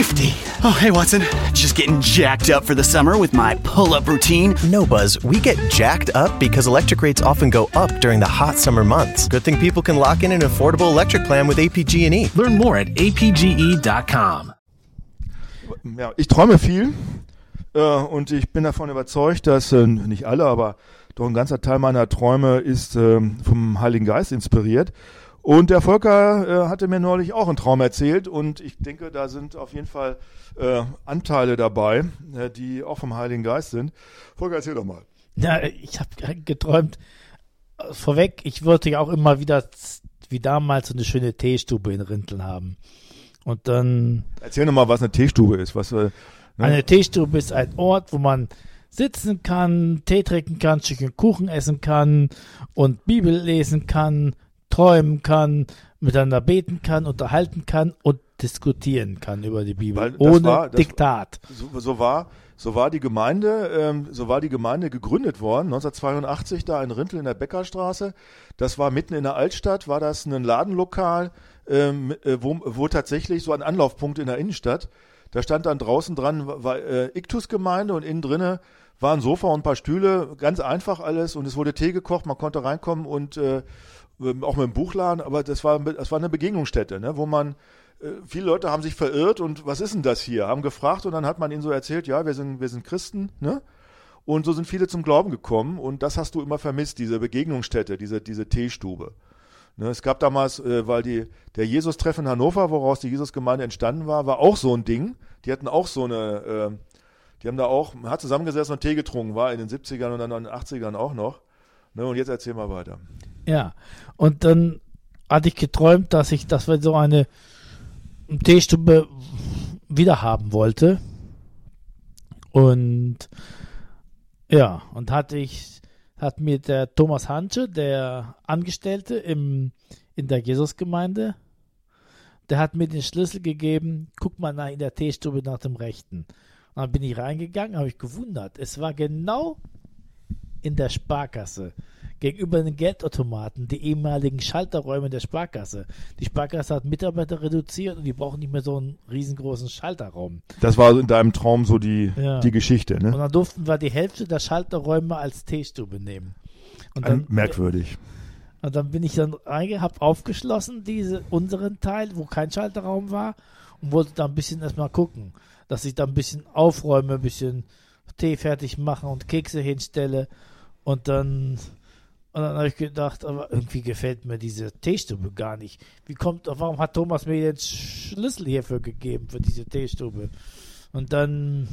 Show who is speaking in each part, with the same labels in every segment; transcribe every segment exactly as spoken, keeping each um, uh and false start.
Speaker 1: fifty. Oh, hey, Watson. Just getting jacked up for the summer with my pull-up routine.
Speaker 2: No, Buzz, we get jacked up because electric rates often go up during the hot summer months. Good thing people can lock in an affordable electric plan with A P G and E.
Speaker 3: Learn more at a p g e dot com.
Speaker 4: Ja, ich träume viel äh, und ich bin davon überzeugt, dass äh, nicht alle, aber doch ein ganzer Teil meiner Träume ist äh, vom Heiligen Geist inspiriert. Und der Volker äh, hatte mir neulich auch einen Traum erzählt und ich denke, da sind auf jeden Fall äh, Anteile dabei, äh, die auch vom Heiligen Geist sind. Volker, erzähl doch mal.
Speaker 5: Ja, ich habe geträumt, äh, vorweg, ich wollte ja auch immer wieder, wie damals, so eine schöne Teestube in Rinteln haben. Und dann...
Speaker 4: Erzähl doch mal, was eine Teestube ist. Was, äh, ne?
Speaker 5: Eine Teestube ist ein Ort, wo man sitzen kann, Tee trinken kann, ein Stückchen Kuchen essen kann und Bibel lesen kann, träumen kann, miteinander beten kann, unterhalten kann und diskutieren kann über die Bibel, ohne
Speaker 4: war, das,
Speaker 5: Diktat.
Speaker 4: So, so war so war die Gemeinde, ähm, so war die Gemeinde gegründet worden, neunzehnhundertzweiundachtzig da in Rintel in der Beckerstraße. Das war mitten in der Altstadt, war das ein Ladenlokal, ähm, wo, wo tatsächlich so ein Anlaufpunkt in der Innenstadt. Da stand dann draußen dran, war äh, Iktus-Gemeinde und innen drinne war ein Sofa und ein paar Stühle, ganz einfach alles und es wurde Tee gekocht, man konnte reinkommen und äh, auch mit dem Buchladen, aber das war, das war eine Begegnungsstätte, ne, wo man, äh, viele Leute haben sich verirrt und was ist denn das hier? Haben gefragt und dann hat man ihnen so erzählt, ja, wir sind, wir sind Christen, ne? Und so sind viele zum Glauben gekommen und das hast du immer vermisst, diese Begegnungsstätte, diese, diese Teestube. Ne, es gab damals, äh, weil die, der Jesus-Treff in Hannover, woraus die Jesus-Gemeinde entstanden war, war auch so ein Ding. Die hatten auch so eine, äh, die haben da auch, man hat zusammengesessen und Tee getrunken, war in den siebzigern und dann in den achtzigern auch noch. Ne, und jetzt erzähl mal weiter.
Speaker 5: Ja, und dann hatte ich geträumt, dass ich, dass wir so eine Teestube wieder haben wollte. Und ja, und hatte ich, hat mir der Thomas Hantsche, der Angestellte im, in der Jesusgemeinde, der hat mir den Schlüssel gegeben, guck mal nach in der Teestube nach dem Rechten. Und dann bin ich reingegangen, habe ich gewundert. Es war genau in der Sparkasse, gegenüber den Geldautomaten, die ehemaligen Schalterräume der Sparkasse. Die Sparkasse hat Mitarbeiter reduziert und die brauchen nicht mehr so einen riesengroßen Schalterraum.
Speaker 4: Das war in deinem Traum so die,
Speaker 5: ja.
Speaker 4: die Geschichte, ne?
Speaker 5: Und dann durften wir die Hälfte der Schalterräume als Teestube nehmen. Und dann,
Speaker 4: merkwürdig.
Speaker 5: Und dann bin ich dann reingegangen, habe aufgeschlossen, diese, unseren Teil, wo kein Schalterraum war und wollte da ein bisschen erstmal gucken, dass ich da ein bisschen aufräume, ein bisschen Tee fertig mache und Kekse hinstelle und dann... Und dann habe ich gedacht, aber irgendwie gefällt mir diese Teestube gar nicht. Wie kommt, warum hat Thomas mir den Schlüssel hierfür gegeben, für diese Teestube? Und dann,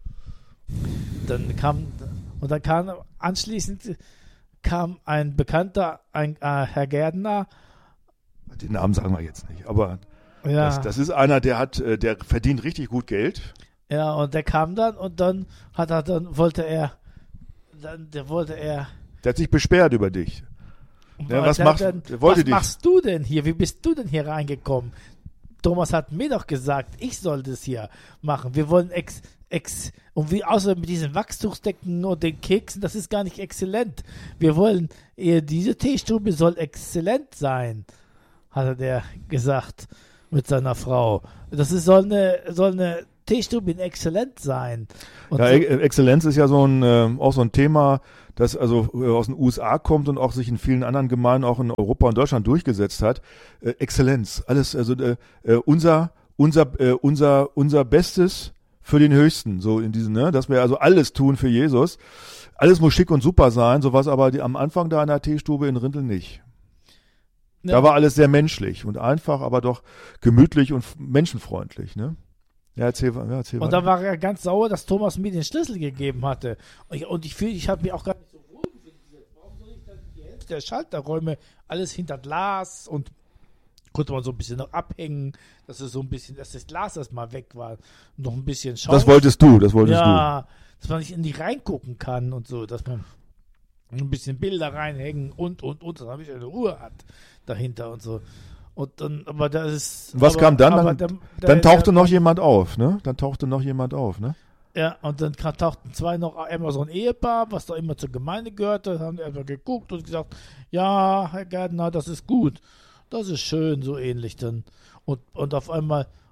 Speaker 5: dann kam, und dann kam anschließend kam ein Bekannter, ein äh, Herr Gärtner.
Speaker 4: Den Namen sagen wir jetzt nicht, aber
Speaker 5: ja.
Speaker 4: das, das ist einer, der hat, der verdient richtig gut Geld.
Speaker 5: Ja, und der kam dann und dann hat er, dann wollte er, dann, der wollte er,
Speaker 4: Der hat sich beschwert über dich. Ja, was
Speaker 5: der,
Speaker 4: macht,
Speaker 5: der,
Speaker 4: der wollte
Speaker 5: was
Speaker 4: dich.
Speaker 5: machst du denn hier? Wie bist du denn hier reingekommen? Thomas hat mir doch gesagt, ich soll das hier machen. Wir wollen ex, ex, und wie außer mit diesen Wachstuchsdecken und den Keksen, das ist gar nicht exzellent. Wir wollen, diese Teestube soll exzellent sein, hat er gesagt mit seiner Frau. Das ist, soll eine, soll eine Teestube in exzellent sein. Und
Speaker 4: ja,
Speaker 5: so,
Speaker 4: Exzellenz ist ja so ein, äh, auch so ein Thema, das also äh, aus den U S A kommt und auch sich in vielen anderen Gemeinden auch in Europa und Deutschland durchgesetzt hat. Äh, Exzellenz, alles, also äh, unser, unser, äh, unser, unser Bestes für den Höchsten, so in diesem, ne, dass wir also alles tun für Jesus. Alles muss schick und super sein, sowas aber die, am Anfang da in der Teestube in Rintel nicht. Ja. Da war alles sehr menschlich und einfach, aber doch gemütlich und menschenfreundlich, ne? Ja, erzähl, ja, erzähl
Speaker 5: Und
Speaker 4: weiter.
Speaker 5: da war er ganz sauer, dass Thomas mir den Schlüssel gegeben hatte. Und ich, und ich fühle, ich habe mich auch gar nicht so wohl gefühlt. Warum soll ich dann die Hälfte der Schalterräume alles hinter Glas und konnte man so ein bisschen noch abhängen, dass es so ein bisschen, dass das Glas erstmal weg war, noch ein bisschen schauen.
Speaker 4: Das wolltest du, das wolltest
Speaker 5: ja, du. Dass man nicht in die reingucken kann und so, dass man ein bisschen Bilder reinhängen und, und, und, damit ich eine Ruhe hat dahinter und so. Und dann, aber da ist.
Speaker 4: Was
Speaker 5: aber,
Speaker 4: kam dann?
Speaker 5: aber
Speaker 4: Dann,
Speaker 5: der, der,
Speaker 4: dann tauchte
Speaker 5: der,
Speaker 4: noch jemand auf, ne? Dann tauchte noch jemand auf, ne?
Speaker 5: Ja, und dann tauchten zwei noch, einmal so ein Ehepaar, was da immer zur Gemeinde gehörte, haben einfach geguckt und gesagt, ja, Herr Gärtner, das ist gut, das ist schön, so ähnlich dann. Und, und auf einmal,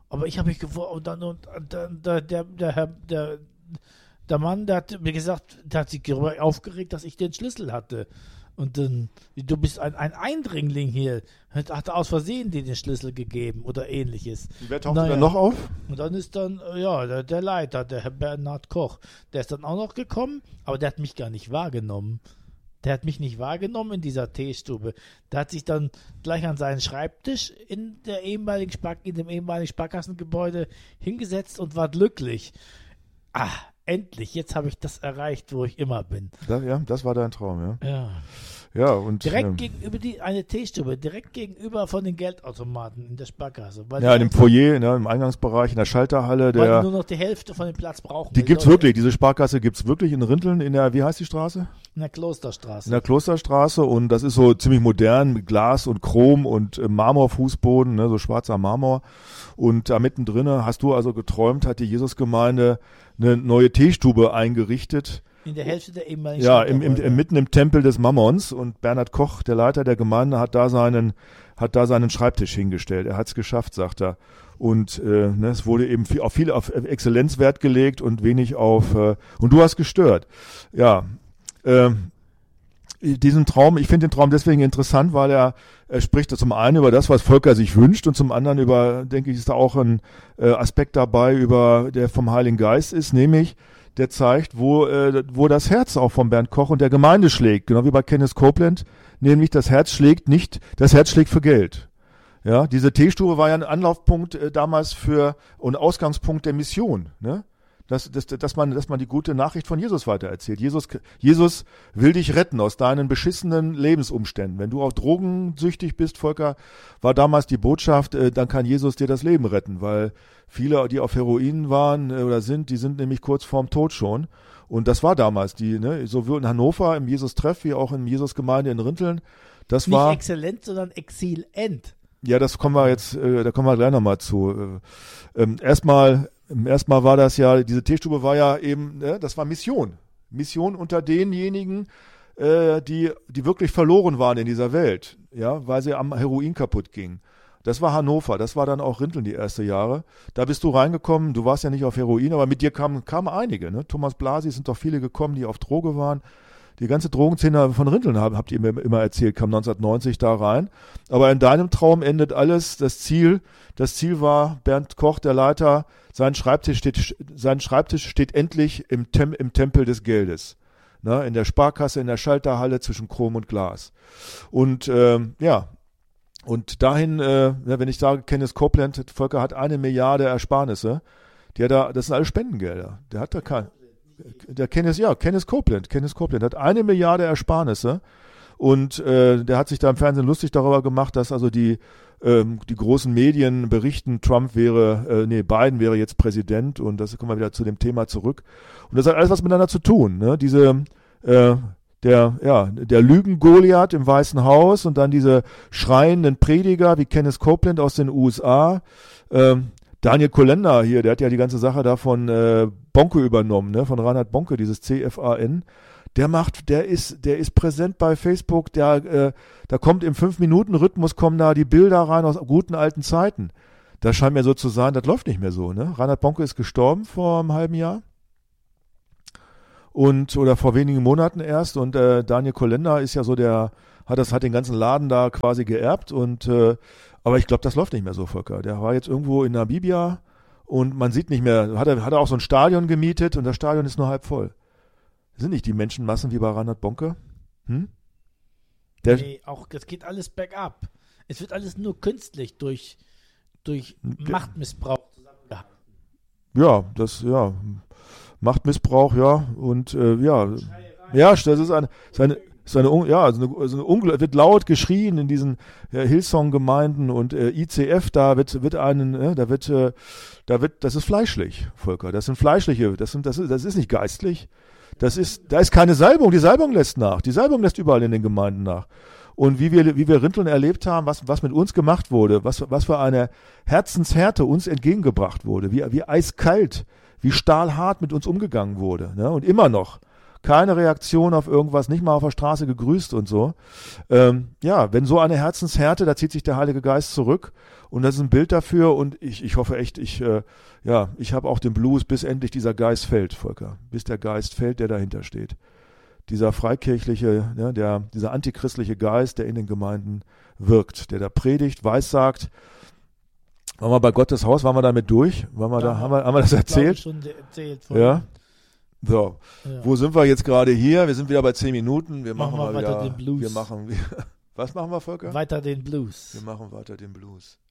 Speaker 5: Aber ich habe mich gefragt, und dann, und dann der, der, der, Herr, der, der Mann, der hat mir gesagt, der hat sich darüber aufgeregt, dass ich den Schlüssel hatte. Und dann, du bist ein, ein Eindringling hier. Hat, hat aus Versehen dir den Schlüssel gegeben oder ähnliches.
Speaker 4: Und wer taucht
Speaker 5: Naja.
Speaker 4: dann noch auf?
Speaker 5: Und dann ist dann, äh, ja, der, der Leiter, der Herr Bernhard Koch, der ist dann auch noch gekommen, aber der hat mich gar nicht wahrgenommen. Der hat mich nicht wahrgenommen in dieser Teestube. Der hat sich dann gleich an seinen Schreibtisch in der ehemaligen Spark- in dem ehemaligen Sparkassengebäude hingesetzt und war glücklich. Ah, endlich, jetzt habe ich das erreicht, wo ich immer bin.
Speaker 4: Da, ja, das war dein Traum, ja.
Speaker 5: Ja.
Speaker 4: Ja, und
Speaker 5: Direkt
Speaker 4: ähm,
Speaker 5: gegenüber die, eine Teestube, direkt gegenüber von den Geldautomaten in der Sparkasse. Weil
Speaker 4: ja,
Speaker 5: die
Speaker 4: in dem Foyer, ne, im Eingangsbereich, in der Schalterhalle,
Speaker 5: weil die
Speaker 4: der,
Speaker 5: nur noch die Hälfte von dem Platz brauchen.
Speaker 4: die
Speaker 5: weil
Speaker 4: gibt's
Speaker 5: Leute-
Speaker 4: wirklich, diese Sparkasse gibt's wirklich in Rinteln, in der, wie heißt die Straße?
Speaker 5: In der Klosterstraße.
Speaker 4: In der Klosterstraße, und das ist so ziemlich modern mit Glas und Chrom und äh, Marmorfußboden, ne, so schwarzer Marmor. Und da mittendrin hast du also geträumt, hat die Jesusgemeinde eine neue Teestube eingerichtet.
Speaker 5: In der Hälfte der ehemaligen
Speaker 4: Ja, im, im,
Speaker 5: Stadtgebäude.
Speaker 4: im, mitten im Tempel des Mammons, und Bernhard Koch, der Leiter der Gemeinde, hat da seinen, hat da seinen Schreibtisch hingestellt. Er hat's geschafft, sagt er. Und äh, ne, es wurde eben viel, auf viel auf Exzellenz Wert gelegt und wenig auf, äh, und du hast gestört. Ja, ähm, diesen Traum, ich finde den Traum deswegen interessant, weil er, er spricht zum einen über das, was Volker sich wünscht, und zum anderen über, denke ich, ist da auch ein äh, Aspekt dabei, über der vom Heiligen Geist ist, nämlich der zeigt, wo, äh, wo das Herz auch von Bernd Koch und der Gemeinde schlägt, genau wie bei Kenneth Copeland, nämlich das Herz schlägt nicht, das Herz schlägt für Geld. Ja, diese Teestube war ja ein Anlaufpunkt äh, damals für und Ausgangspunkt der Mission, ne? Dass, dass, dass, man, dass man die gute Nachricht von Jesus weitererzählt. Jesus, Jesus will dich retten aus deinen beschissenen Lebensumständen. Wenn du auch drogensüchtig bist, Volker, war damals die Botschaft, äh, dann kann Jesus dir das Leben retten, weil viele, die auf Heroin waren äh, oder sind, die sind nämlich kurz vorm Tod schon. Und das war damals die, ne, sowohl in Hannover im Jesus-Treff wie auch in Jesus-Gemeinde in Rinteln. Das
Speaker 5: Nicht
Speaker 4: war
Speaker 5: exzellent, sondern exzilent.
Speaker 4: ja, das kommen wir jetzt, äh, da kommen wir gleich nochmal zu. Äh, ähm, erstmal, erstmal war das ja, diese Teestube war ja eben, ne, das war Mission. Mission unter denjenigen, äh, die, die wirklich verloren waren in dieser Welt, ja, weil sie am Heroin kaputt gingen. Das war Hannover, das war dann auch Rinteln die ersten Jahre. Da bist du reingekommen, du warst ja nicht auf Heroin, aber mit dir kamen, kamen einige, ne? Thomas Blasi, sind doch viele gekommen, die auf Droge waren. Die ganze Drogenszene von Rinteln habt, habt ihr mir immer erzählt, kam neunzehnhundertneunzig da rein. Aber in deinem Traum endet alles. Das Ziel, das Ziel war, Bernd Koch, der Leiter, sein Schreibtisch steht, sein Schreibtisch steht endlich im, Tem, im Tempel des Geldes. Na, in der Sparkasse, in der Schalterhalle zwischen Chrom und Glas. Und ähm, ja, und dahin, äh, wenn ich sage, Kenneth Copeland, Volker hat eine Milliarde Ersparnisse, die hat da, das sind alle Spendengelder. Der hat da kein. Der Kenneth, ja, Kenneth Copeland, Kenneth Copeland hat eine Milliarde Ersparnisse, und äh, der hat sich da im Fernsehen lustig darüber gemacht, dass also die ähm, die großen Medien berichten, Trump wäre, äh, nee, Biden wäre jetzt Präsident, und das kommen wir wieder zu dem Thema zurück. Und das hat alles was miteinander zu tun, ne? Diese äh, der ja der Lügen-Goliath im Weißen Haus und dann diese schreienden Prediger wie Kenneth Copeland aus den U S A. Ähm, Daniel Kolender hier, der hat ja die ganze Sache da von äh, Bonke übernommen, ne, von Reinhard Bonke, dieses C F A N. Der macht, der ist, der ist präsent bei Facebook, der, äh, da kommt im fünf-Minuten-Rhythmus kommen da die Bilder rein aus guten alten Zeiten. Das scheint mir so zu sein, das läuft nicht mehr so, ne? Reinhard Bonke ist gestorben vor einem halben Jahr. Und, oder vor wenigen Monaten erst, und äh, Daniel Kolender ist ja so der, hat das, hat den ganzen Laden da quasi geerbt, und äh, aber ich glaube, das läuft nicht mehr so, Volker. Der war jetzt irgendwo in Namibia, und man sieht nicht mehr, hat er, hat er auch so ein Stadion gemietet, und das Stadion ist nur halb voll. Sind nicht die Menschenmassen wie bei Reinhard Bonke? Hm? Der,
Speaker 5: Nee, auch, das geht alles bergab. Es wird alles nur künstlich durch, durch
Speaker 4: Der-
Speaker 5: Machtmissbrauch zusammengehalten.
Speaker 4: ja, das, ja, Machtmissbrauch, ja, und äh, ja, ja, das ist eine, ist eine ist eine, un- ja, also eine, also eine Ungl- wird laut geschrien in diesen ja, Hillsong-Gemeinden, und äh, I C F, da wird wird einen, äh, da wird, äh, da wird, das ist fleischlich, Volker, das sind fleischliche, das sind, das ist, das ist nicht geistlich, das ist, da ist keine Salbung, die Salbung lässt nach, die Salbung lässt überall in den Gemeinden nach. Und wie wir, wie wir Rinteln erlebt haben, was, was mit uns gemacht wurde, was, was für eine Herzenshärte uns entgegengebracht wurde, wie, wie eiskalt, wie stahlhart mit uns umgegangen wurde, ne? Und immer noch keine Reaktion auf irgendwas, nicht mal auf der Straße gegrüßt und so. Ähm, ja, wenn so eine Herzenshärte, da zieht sich der Heilige Geist zurück und das ist ein Bild dafür und ich, ich hoffe echt, ich, äh, ja, ich habe auch den Blues, bis endlich dieser Geist fällt, Volker, bis der Geist fällt, der dahinter steht. Dieser freikirchliche, ja, der, dieser antichristliche Geist, der in den Gemeinden wirkt, der da predigt, weissagt. Waren wir bei Gottes Haus, waren wir damit durch? Waren wir da, haben wir, haben wir das erzählt?
Speaker 5: Schon erzählt
Speaker 4: ja. So,
Speaker 5: ja.
Speaker 4: Wo sind wir jetzt gerade hier? Wir sind wieder bei zehn Minuten. Wir machen,
Speaker 5: machen wir
Speaker 4: mal
Speaker 5: weiter
Speaker 4: wieder,
Speaker 5: den Blues.
Speaker 4: Wir machen, was machen wir, Volker?
Speaker 5: Weiter den Blues.
Speaker 4: Wir machen weiter den Blues.